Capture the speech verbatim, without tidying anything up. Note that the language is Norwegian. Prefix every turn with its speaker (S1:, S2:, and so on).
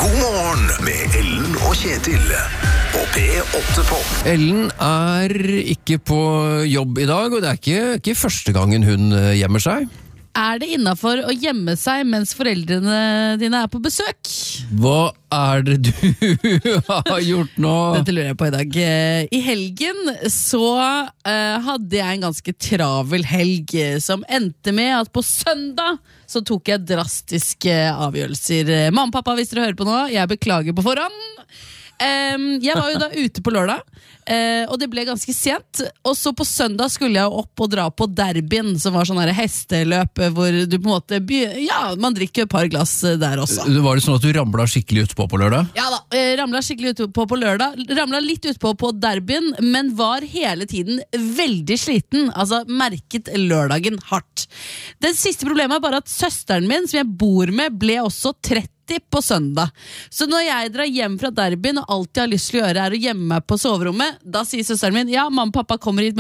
S1: God morgen med Ellen og Kjetil på P åtte Pop.
S2: Ellen er ikke på jobb i dag, og det er ikke, ikke første gangen hun gjemmer seg.
S3: Er det innenfor å gjemme seg mens foreldrene dine er på besøk?
S2: Hva er det du har gjort nå?
S3: Dette lurer jeg på i dag. I helgen så uh, hadde jeg en ganske travel helg som endte med at på søndag så tok jeg drastiske avgjørelser. Mamma og pappa, hvis dere hører på nå, jeg beklager på forhånd. Um, jeg var jo da ute på lørdag, uh, og det ble ganske sent. Og så på søndag skulle jeg opp og dra på derbyen, som var sånn her hesteløp, hvor du på en måte by- ja, man drikker et par glass der også.
S2: Var det sånn at du ramlet skikkelig utpå på lørdag?
S3: Ja da, uh, ramlet skikkelig utpå på lørdag. Ramlet litt utpå på derbyen, men var hele tiden veldig sliten. Altså merket lørdagen hardt. Det siste problemet er bare at søsteren min, som jeg bor med, ble også tretti på søndag. Så når jeg drar hjem fra derbyen og alt jeg har lyst til å gjøre er å gjemme meg på soverommet, da sier søsteren min, ja, mamma og pappa kommer hit,